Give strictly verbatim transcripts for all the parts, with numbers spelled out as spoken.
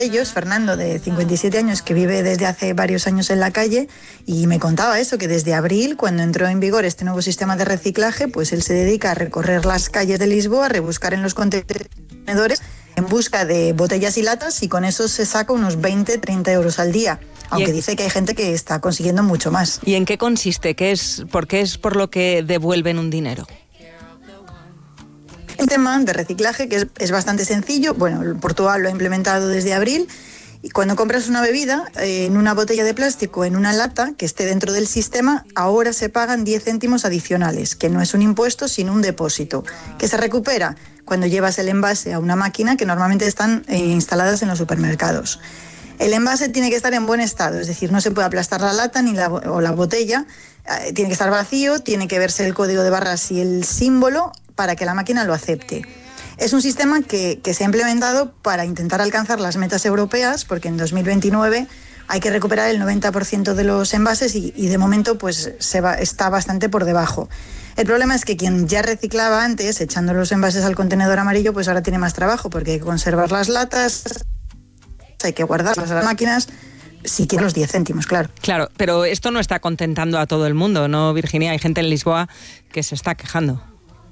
ellos, Fernando, de cincuenta y siete años, que vive desde hace varios años en la calle, y me contaba eso, que desde abril, cuando entró en vigor este nuevo sistema de reciclaje, pues él se dedica a recorrer las calles de Lisboa, a rebuscar en los contenedores en busca de botellas y latas, y con eso se saca unos veinte, treinta euros al día. Aunque en... dice que hay gente que está consiguiendo mucho más. ¿Y en qué consiste? ¿Qué es, ¿Por qué es por lo que devuelven un dinero? El tema de reciclaje, que es, es bastante sencillo. Bueno, Portugal lo ha implementado desde abril. Y cuando compras una bebida eh, en una botella de plástico, en una lata que esté dentro del sistema, ahora se pagan diez céntimos adicionales, que no es un impuesto, sino un depósito, que se recupera cuando llevas el envase a una máquina que normalmente están eh, instaladas en los supermercados. El envase tiene que estar en buen estado, es decir, no se puede aplastar la lata ni la, o la botella, eh, tiene que estar vacío, tiene que verse el código de barras y el símbolo para que la máquina lo acepte. Es un sistema que, que se ha implementado para intentar alcanzar las metas europeas, porque en dos mil veintinueve hay que recuperar el noventa por ciento de los envases y, y de momento pues se va, está bastante por debajo. El problema es que quien ya reciclaba antes, echando los envases al contenedor amarillo, pues ahora tiene más trabajo, porque hay que conservar las latas, hay que guardarlas en las máquinas, si quiere los diez céntimos, claro. Claro, pero esto no está contentando a todo el mundo, ¿no, Virginia? Hay gente en Lisboa que se está quejando.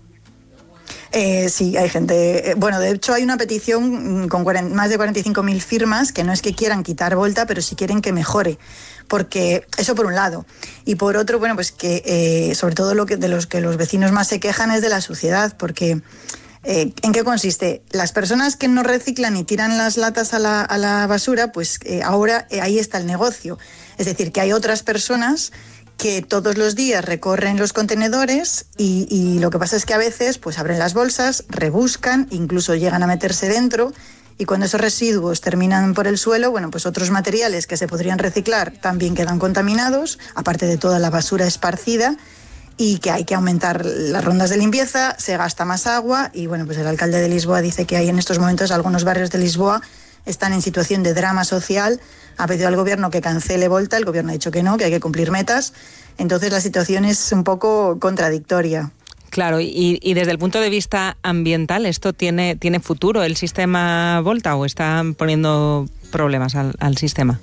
Eh, sí, hay gente. Eh, bueno, de hecho hay una petición con cuarenta, más de cuarenta y cinco mil firmas que no es que quieran quitar Volta, pero sí quieren que mejore. Porque eso por un lado. Y por otro, bueno, pues que eh, sobre todo lo que de los que los vecinos más se quejan es de la suciedad, porque eh, ¿en qué consiste? Las personas que no reciclan y tiran las latas a la, a la basura, pues eh, ahora eh, ahí está el negocio. Es decir, que hay otras personas que todos los días recorren los contenedores y, y lo que pasa es que a veces pues abren las bolsas, rebuscan, incluso llegan a meterse dentro, y cuando esos residuos terminan por el suelo, bueno, pues otros materiales que se podrían reciclar también quedan contaminados, aparte de toda la basura esparcida, y que hay que aumentar las rondas de limpieza, se gasta más agua, y bueno, pues el alcalde de Lisboa dice que hay en estos momentos algunos barrios de Lisboa están en situación de drama social. Ha pedido al gobierno que cancele Volta, el gobierno ha dicho que no, que hay que cumplir metas. Entonces la situación es un poco contradictoria. Claro, y, y desde el punto de vista ambiental, ¿esto tiene, tiene futuro el sistema Volta o están poniendo problemas al, al sistema?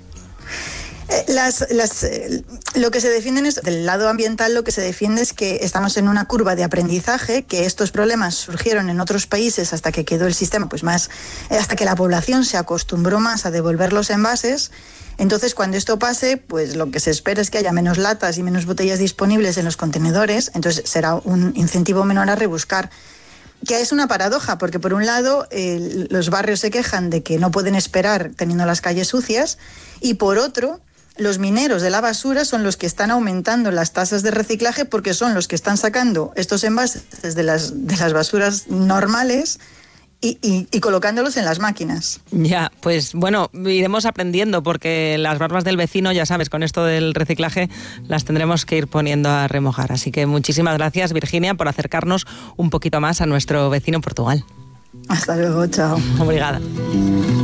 Las, las, eh, lo que se defiende es, del lado ambiental, lo que se defiende es que estamos en una curva de aprendizaje, que estos problemas surgieron en otros países hasta que quedó el sistema, pues más, hasta que la población se acostumbró más a devolver los envases. Entonces, cuando esto pase, pues lo que se espera es que haya menos latas y menos botellas disponibles en los contenedores, entonces será un incentivo menor a rebuscar. Que es una paradoja, porque por un lado eh, los barrios se quejan de que no pueden esperar teniendo las calles sucias, y por otro, los mineros de la basura son los que están aumentando las tasas de reciclaje, porque son los que están sacando estos envases de las, de las basuras normales y, y, y colocándolos en las máquinas. Ya, pues bueno, iremos aprendiendo, porque las barbas del vecino, ya sabes, con esto del reciclaje las tendremos que ir poniendo a remojar. Así que muchísimas gracias, Virginia, por acercarnos un poquito más a nuestro vecino en Portugal. Hasta luego, chao. Obrigada.